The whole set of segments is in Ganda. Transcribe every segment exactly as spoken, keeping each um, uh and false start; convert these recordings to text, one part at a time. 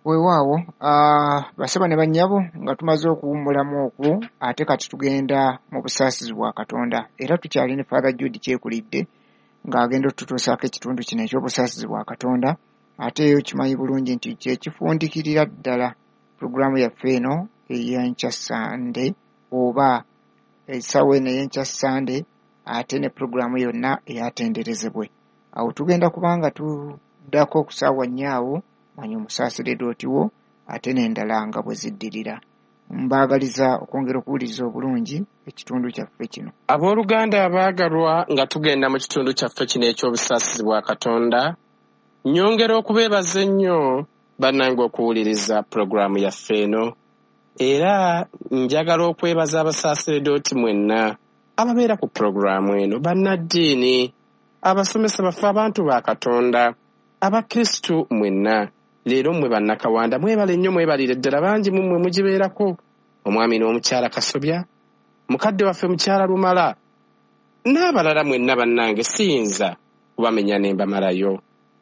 Weewaawo uh, basaba ne bannyabo nga tumaze okuwummulamu okwo ate kati tugenda mu busaasizi bwa Katonda era tukyali ne Father Jude Kyekulidde ng'agenda otutuusaako ekitundu kino eky'obusaasizi bwa Katonda ate eyo kimanyi bulungi nti kye kifundikirira ddala pulogulaamu yaffe eno ey'enkya Sande oba essaawa eno ey'enkya Sande ate ne pulogulaamu yonna eyatenderezebwe. Awo tugenda kubanga tuddako ku ssaawa nnya awo manyi omusaasire dootiwo ate n'endala nga bwe ziddirira. Mbaagaliza okwongera okuwuliriza obulungi ekitundu kyaffe kino. Abooluganda abaagalwa nga tugenda mu kitundu kyaffe kino eky'obusaasizi bwa Katonda, nnyongera okubeebaza ennyo bannange okuwuliriza pulogulaamu yaffe eno, era njagala okwebaza abasaasire dooti mwenna ababeera ku pulogulaamu eno, bannaddiini, abasomesa baffe, abantu ba Katonda, abakristu mwenna. Leero mmwe bannakawanda mwebale nnyo, mwebalire ddala, bangi mu mmwe mugibeerako. Omwami n'omukyala Kasobya, mukadde waffe mukyala Lumala, n'abalala mwenna bannange siyinza kubamenya ne mbamalayo.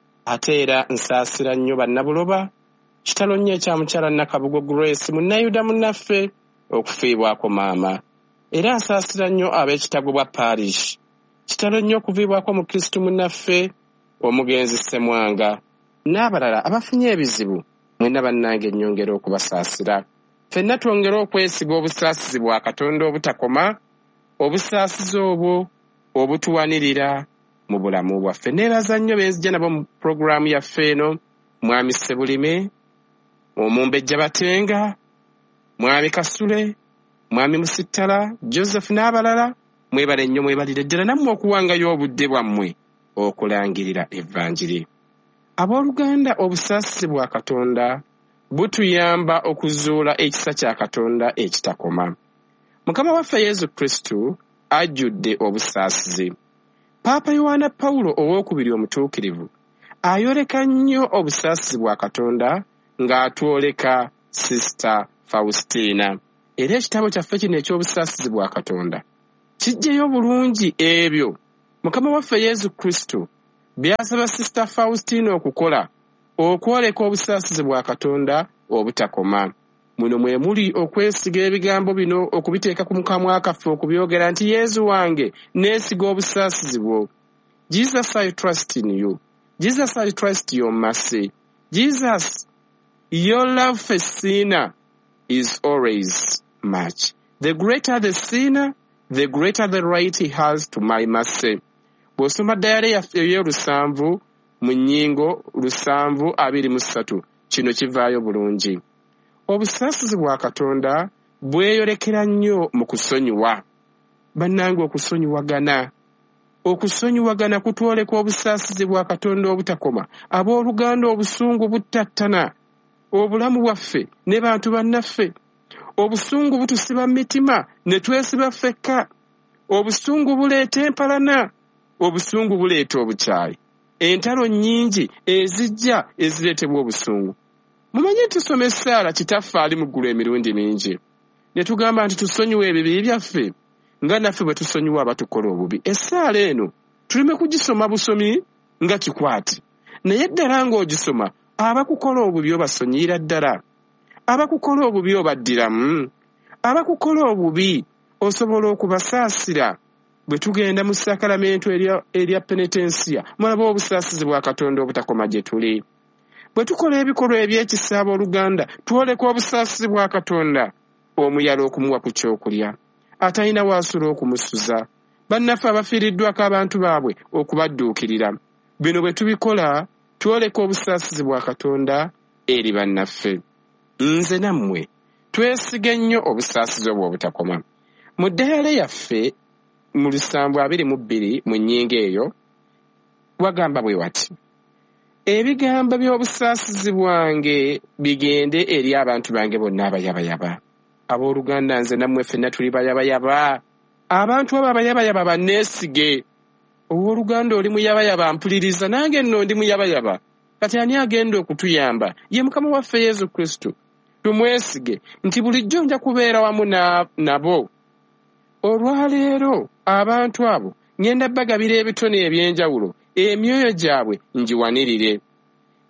Ate era nsaasira nnyo bannabuloba, kitalo nnyo ekya mukyala Nakabugo Grace munnayuda munnaffe okufiibwako maama. Era nsaasira nnyo ab'ekitago bwa parish, kitalo nnyo okuviibwako mu Kristo munnaffe omugenzi Ssemwanga, n'abalala abafunye ebizibu mwenna bannange nnyongera okubasaasira. Ffenna twongere okwesiga obusaasizi bwa Katonda obutakoma, obusaasizi obwo obutuwanirira mu bulamu bwaffe. Neebaza nnyo benzija nabo mu pulogulaamu yaffe eno, Mwami Sebulime, Omumbejja Batenga, Mwami Kasule, Mwami Musittala, Joseph n'abalala, mwebale nnyo, mwebalire ddala nammwe okuwangayo obudde bwammwe okulangirira evvanjiri. Abooluganda, obusaasizi bwa Katonda butuyamba okuzuula ekisa kya Katonda ekitakoma. Mukama waffe Yesu Kristo ajjudde obusaasizi. Paapa Yowaana Pawulo owookubiri omutuukirivu ayoleka nnyo obusaasizi bwa Katonda ng'atwoleka Sista Faustina. Era ekitabo kyaffe kino eky'obusaasizi bwa Katonda kijjeyo bulungi ebyo Mukama waffe Yesu Kristo byasaba Sista Faustina okukola okwoleka obusaasizi bwa Katonda obutakoma. Muno mwe muli okwesiga ebigambo bino, okubiteeka ku mukamwa kaffe, okubyogera nti Yesu wange neesiga obusaasizi bwo. Jesus, I trust in you. Jesus, I trust your mercy. Jesus, your love for sinner is always much. The greater the sinner, the greater the right he has to my mercy. Bw'osoma ddayali yaffe ey'olusanvu mu nnyingo lusanvu abiri mu ssatu, kino kivaayo bulungi. Obusaasizi bwa Katonda bweyolekera nnyo mu kusonyiwa. Bannange, okusonyiwagana. Okusonyiwagana kutwoleka obusaasizi bwa Katonda obutakoma. Abooluganda, obusungu buttattana obulamu bwaffe ne bantu bannaffe. Obusungu butusiba mitima ne twesiba ffekka. Obusungu buleeta empalana. Obusungu buleeta obukyayi. Entalo nnyingi ezijja ezireetebwa obusungu. Mumanye nti tusoma essaala Kitaffe ali mu ggulu emirundi mingi, ne tugamba nti tusonyiwe ebibi byaffe nga naffe bwe tusonyiwa abatukola obubi. Essaala eno tuleme kugisoma busomi nga kikwati, naye ddala ng'ogisoma abakukola obubi obasonyiyira ddala, abakukola obubi obaddiramu, abakukola obubi osobola okubasaasira. Bwe tugenda mu sakalamento erya, erya penetensiya, mulaba obusaasizi bwa Katonda obutakoma gye tuli. Bwe tukola ebikolwa eby'ekisa abooluganda, twoleka obusaasizi bwa Katonda. Omuyala okumuwa ku kyokulya, atalina waasula okumusuza, bannaffe abafiiriddwako abantu baabwe okubadduukirira. Bino bwe tubikola twoleka obusaasizi bwa Katonda eri bannaffe. Nze nammwe twesige nnyo obusaasizi obwo obutakoma. Mu ddayala yaffe mu lusanvu abiri mu bbiri mu nnyingo eyo wagamba bwe wati: ebigambo by'obusaasizi bwange bigende eri abantu bange bonna abayabayaba. Abooluganda, nze nammwe ffenna tuli bayabayaba. Abantu abo abayabayaba banneesige. Owooluganda, oli muyabayaba, mpuliriza, nange nno ndi muyabayaba. Kati ani agenda okutuyamba? Ye Mukama waffe Yesu Kristo. Tumwesige nti bulijjo nja kubeera wamu na, nabo. Olwaleero abantu abo ngenda bagabira ebitone eby'enjawulo, emyoyo gyabwe ngiwanirire.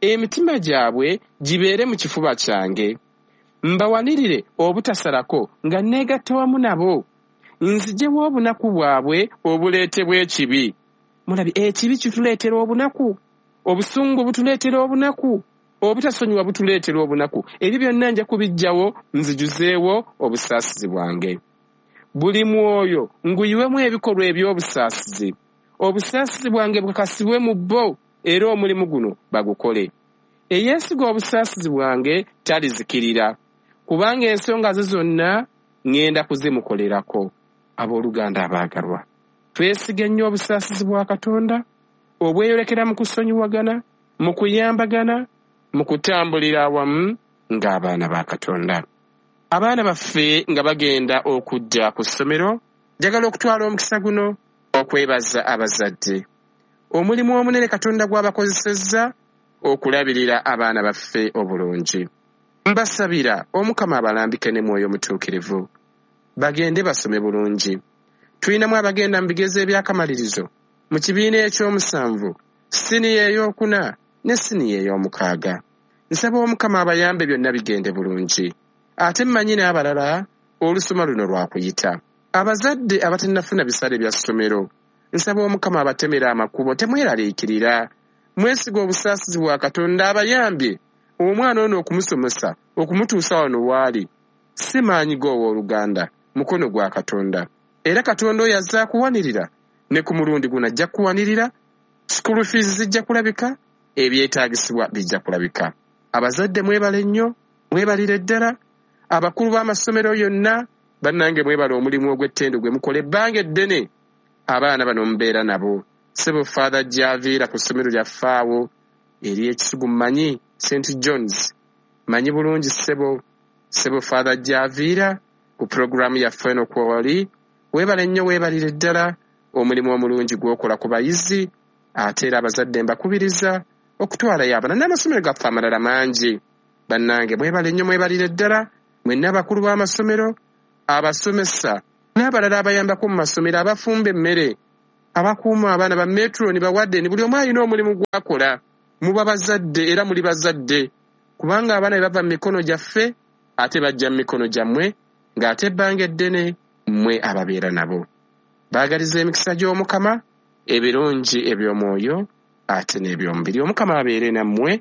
emitima gyabwe gibeere mu kifuba kyange. Mbawanirire obutasalako nga neegatta wamu nabo. Nziggyewo obunaku bwabwe obuleetebwa ekibi. Mulabi, ekibi kituleetera obunaku. Obusungu butuleetera obunaku. Obutasonyiwa butuleetera obunaku. Ebyo byonna nja kubiggyawo nzijuzeewo obusaasizi bwange. Buli mwoyo nguyiwemu ebikolwa eby'obusaasizi. Obusaasizi bwange bukasibwe mu bo era omulimu guno bagukole. Eyeesiga obusaasizi bwange talizikirira, kubanga ensonga ze zonna ŋŋenda kuzimukolerako. Abooluganda abaagalwa, twesige nnyo obusaasizi bwa Katonda obweyolekera mu kusonyiwagana, mu kuyambagana, mu kutambulira awamu ng'abaana ba Katonda. Abaana baffe nga bagenda okujja ku ssomero, njagala okutwala omukisa guno okwebaza abazadde. Omulimu omunene Katonda gw'abakozesezza okulabirira abaana baffe obulungi. Mbasabira Omukama abalambike ne mwoyo mutuukirivu, bagende basome bulungi. Tulinamu abagenda mu bigezo eby'akamalirizo mu kibiina eky'omusanvu, siniya ey'okuna ne siniya ey'omukaaga. Nsaba Omukama abayambe byonna bigende bulungi. Ate mmanyi n'abalala olusoma luno lwakuyita. Abazadde abatannafuna bisale bya ssomero, nsaba Omukama abatemera amakubo, temweraliikirira. Mwesiga obusaasizi bwa Katonda abayambye omwana ono okumusomesa okumutuusa wano waali. Si maanyi g'owooluganda, mukono gwa Katonda. Era Katonda oyo azza kuwanirira, ne ku mulundi guno ajja kuwanirira. School fees zijja kulabika, ebyetaagisibwa bijja kulabika. Abazadde mwebale nnyo, mwebalire ddala. Abakulu b'amasomero yonna bannange mwebale omulimu ogw'ettendo gwe mukola ebbanga eddene. Abaana bano mbeera nabo. Sebo Father Javiira ku ssomero lyaffe awo eri ekisugu mmanyi Saint John's. Manyi bulungi Sebo. Sebo Father Javiira ku programu yaffe eno kwoli. Weebale nnyo, weebalire ddala omulimu omulungi gw'okola ku bayizi. Ate era abazadde mbakubiriza okutwalayo abaana n'amasomero gaffe amalala mangi. Bannange mwebale nnyo, mwebalire ddala mwenna abakulu b'amasomero, abasomesa n'abalala abayambako mu masomero, abafumba emmere, abakuuma abaana ba metroni, bawadde ni buli omu alina omulimu gwakola. Muba bazadde era muli bazadde, kubanga abaana bwe bava mu mikono gyaffe ate bajja mu mikono gyammwe, ng'ate ebbanga eddene mmwe ababeera nabo. Baagaliza emikisa gy'Omukama, ebirungi eby'omwoyo ate n'ebyomubiri. Omukama abeere nammwe.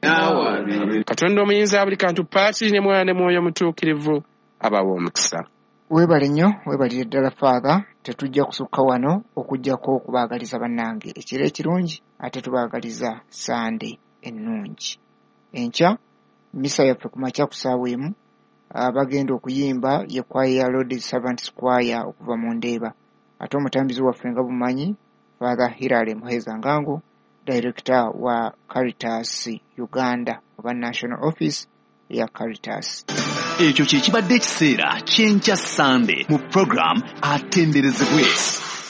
Katonda omuyinza wa buli kantu paati ne mwana ne mwoyo mutuukirivu abawa omukisa. Weebale nnyo, weebalire ddala Father. Tetujja kusukka wano okuggyako okubaagaliza bannange ekiro ekirungi ate tubaagaliza Sande ennungi. Enkya mmisa yaffe ku makya ku ssaawa emu bagenda okuyimba ye kwaya ya Lord Servants Choir okuva mu Ndeeba. Ate omutambizi waffe nga bumanyi Father Hilary Muheza Ngango, Director wa Caritas Uganda oba National Office ya Caritas. Ekyo kye kibadde ekiseera ky'enkya Sande mu program Atenderezebwe.